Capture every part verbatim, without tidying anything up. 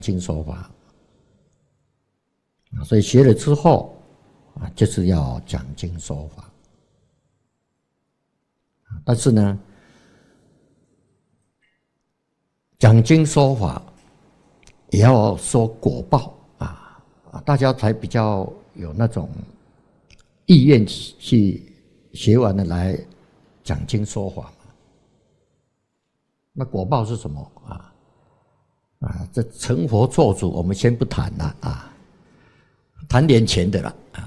经说法，所以学了之后啊，就是要讲经说法。但是呢，讲经说法也要说果报啊，大家才比较有那种意愿去学完了来讲经说法嘛。那果报是什么啊？啊，这成佛做主，我们先不谈了啊，谈眼前的了啊。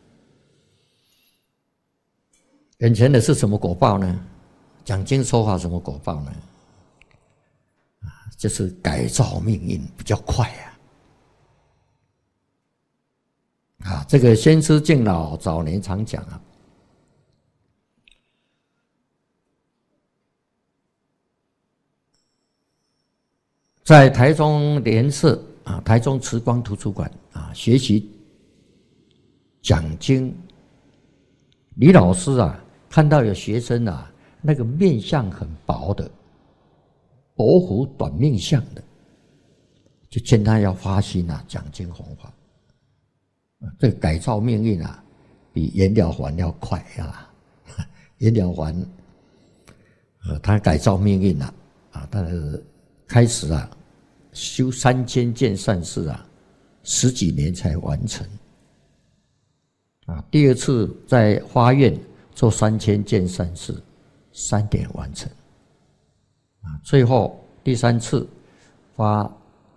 眼前的是什么果报呢？讲经说法什么果报呢？啊，就是改造命运比较快啊。啊，这个先师敬老早年常讲啊，在台中联社啊，台中慈光图书馆啊学习讲经，李老师啊看到有学生啊那个面相很薄的，薄福短命相的，就劝他要发心啊讲经弘法。这个改造命运啊，比颜了还要快啊！颜了还，呃，他改造命运啊，啊，他开始啊修三千件善事啊，十几年才完成。啊，第二次在花院做三千件善事，三年完成。啊，最后第三次发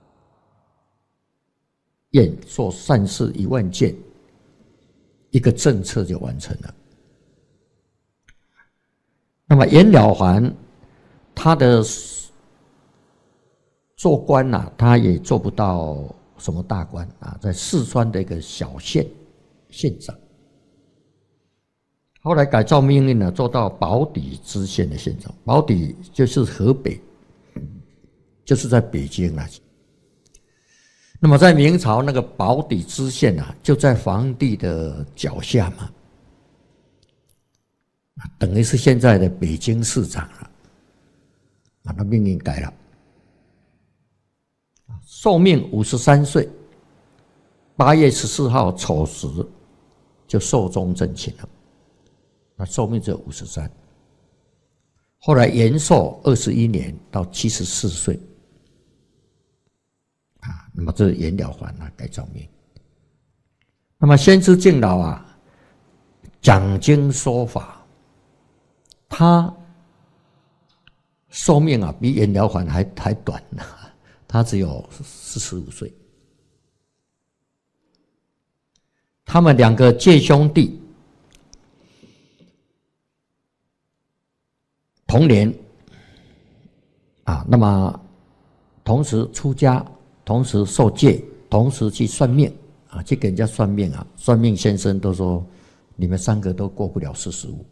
愿做善事一万件，一个政策就完成了。那么颜了还他的做官呐、啊，他也做不到什么大官啊，在四川的一个小县县长。后来改造命运呢，做到宝坻知县的县长。宝坻就是河北，就是在北京啊。那么在明朝那个宝坻知县啊，就在皇帝的脚下嘛，等于是现在的北京市长了，把他命运改了。寿命五十三岁，八月十四号丑时就寿终正寝了。那寿命只有五十三，后来延寿二十一年到七十四岁，啊，那么这是颜了还啊改造命。那么先知敬老啊，讲经说法，他寿命啊比颜了还还还短呢，他只有四十五岁。他们两个借兄弟。同年啊，那么同时出家，同时受戒，同时去算命啊，去给人家算命啊。算命先生都说，你们三个都过不了四十五。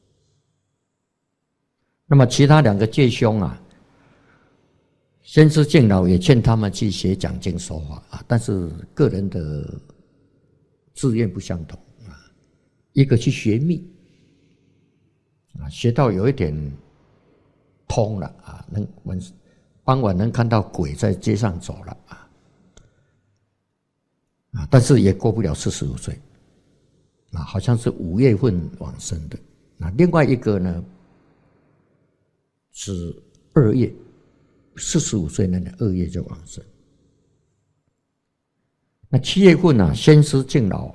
那么其他两个戒兄啊，先师敬老也劝他们去学讲经说法啊，但是个人的志愿不相同啊，一个去学密啊，学到有一点通了啊，能晚傍晚能看到鬼在街上走了啊，啊，但是也过不了四十五岁，啊，好像是五月份往生的。那另外一个呢，是二月，四十五岁那年二月就往生。那七月份啊，先师敬老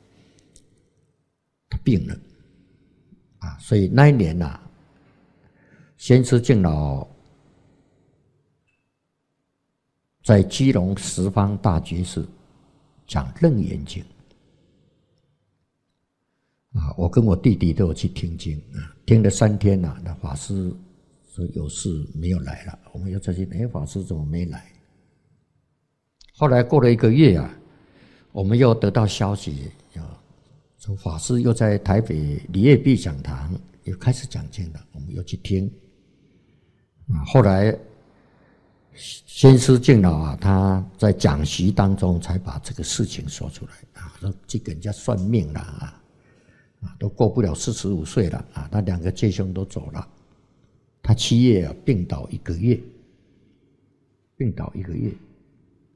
他病了，啊，所以那一年啊。先师敬老在基隆十方大觉寺讲《楞严经》啊，我跟我弟弟都有去听经啊，听了三天啊，那法师说有事没有来了，我们又再去，哎，法师怎么没来？后来过了一个月啊，我们又得到消息啊，说法师又在台北李业碧讲堂又开始讲经了，我们又去听。啊，后来先师敬老啊，他在讲习当中才把这个事情说出来啊，说去给人家算命了啊，啊，都过不了四十五岁了啊，他两个戒兄都走了，他七月啊病倒一个月，病倒一个月。